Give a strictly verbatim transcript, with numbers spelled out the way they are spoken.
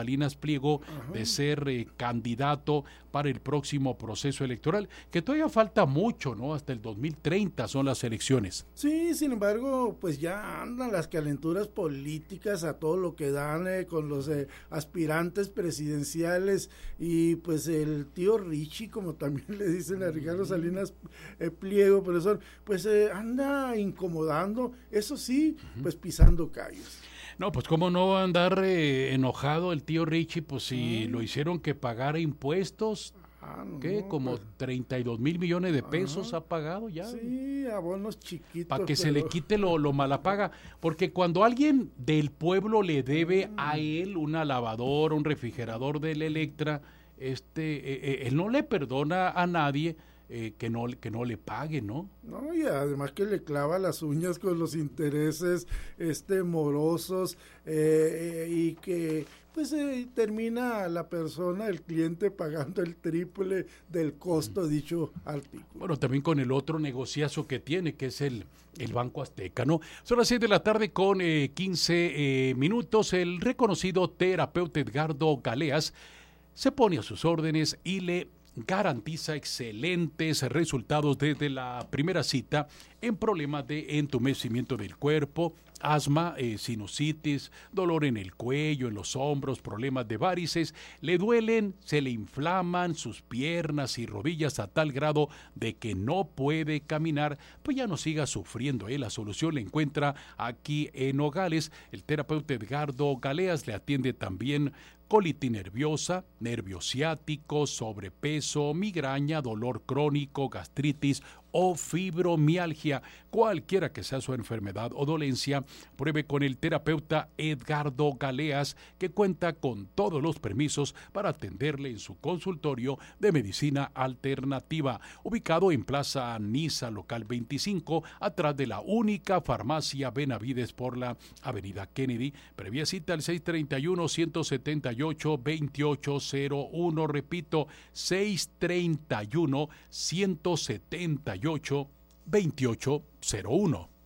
Salinas Pliego Ajá. de ser eh, candidato para el próximo proceso electoral, que todavía falta mucho, ¿no? Hasta el dos mil treinta son las elecciones. Sí, sin embargo, pues ya andan las calenturas políticas a todo lo que dan eh, con los eh, aspirantes presidenciales, y pues el tío Richie, como también le dicen a Ricardo Salinas eh, Pliego, profesor, pues eh, anda incomodando, eso sí, uh-huh. pues pisando callos. No, pues cómo no va a andar eh, enojado el tío Richie, pues si ah. lo hicieron que pagara impuestos, ah, no, ¿qué? Como pues, treinta y dos mil millones de pesos ah, ha pagado ya. Sí, abonos chiquitos. Para que pero... se le quite lo, lo malapaga, porque cuando alguien del pueblo le debe ah. a él una lavadora, un refrigerador del Electra, este, eh, eh, él no le perdona a nadie Eh, que no que no le pague, ¿no? No, y además que le clava las uñas con los intereses este morosos eh, eh, y que pues eh, termina la persona, el cliente, pagando el triple del costo de dicho artículo. Bueno, también con el otro negociazo que tiene, que es el, el Banco Azteca, ¿no? Son las seis de la tarde con eh, quince eh, minutos. El reconocido terapeuta Edgardo Galeas se pone a sus órdenes y le garantiza excelentes resultados desde la primera cita en problemas de entumecimiento del cuerpo, asma, eh, sinusitis, dolor en el cuello, en los hombros, problemas de varices. Le duelen, se le inflaman sus piernas y rodillas a tal grado de que no puede caminar. Pues ya no siga sufriendo, ¿eh? La solución la encuentra aquí en Nogales. El terapeuta Edgardo Galeas le atiende también colitis nerviosa, nervio ciático, sobrepeso, migraña, dolor crónico, gastritis o fibromialgia. Cualquiera que sea su enfermedad o dolencia, pruebe con el terapeuta Edgardo Galeas, que cuenta con todos los permisos para atenderle en su consultorio de medicina alternativa, ubicado en Plaza Niza, local veinticinco, atrás de la única farmacia Benavides por la avenida Kennedy. Previa cita al seis treinta y uno, ciento setenta y ocho, veintiocho cero uno, repito, seis treinta y uno, ciento setenta y ocho, veintiocho cero uno.